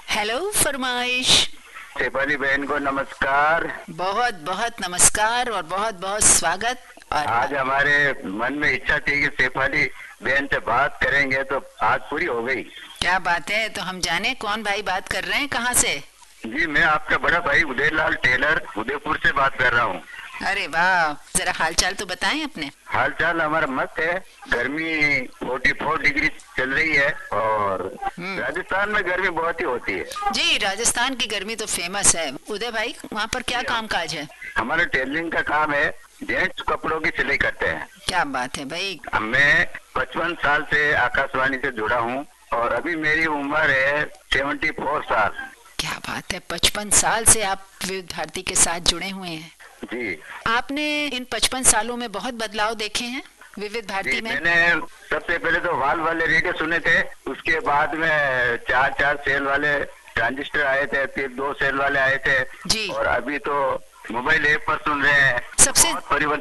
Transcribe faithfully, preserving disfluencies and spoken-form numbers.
Hello फरमाइश। शेफाली बहन को नमस्कार। बहुत बहुत नमस्कार और बहुत बहुत स्वागत। और आज हमारे मन में इच्छा थी कि शेफाली बहन से बात करेंगे, तो आज पूरी हो गई। क्या बात है, तो हम जाने कौन भाई बात कर रहे हैं, कहाँ से? जी, मैं आपका बड़ा भाई उदयलाल टेलर उदयपुर से बात कर रहा हूँ। अरे वाह, जरा हालचाल तो बताएं अपने। हाल चाल हमारा मस्त है। गर्मी चौवालीस डिग्री चल रही है और राजस्थान में गर्मी बहुत ही होती है। जी, राजस्थान की गर्मी तो फेमस है। उदय भाई, वहाँ पर क्या काम काज है? हमारा टेलरिंग का काम है, जेंट्स कपड़ों की सिलाई करते हैं। क्या बात है भाई। मैं पचपन साल से आकाशवाणी से जुड़ा हूँ और अभी मेरी उम्र है चौहत्तर साल। क्या बात है, पचपन साल से आप विविध भारती के साथ जुड़े हुए हैं। जी, आपने इन पचपन सालों में बहुत बदलाव देखे हैं विविध भारती में? मैंने सबसे पहले तो वाल वाले रेडियो सुने थे, उसके बाद में चार चार सेल वाले ट्रांजिस्टर आए थे, फिर दो सेल वाले आए थे जी। और अभी तो मोबाइल ऐप पर सुन रहे हैं। सबसे बहुत परिवर्तन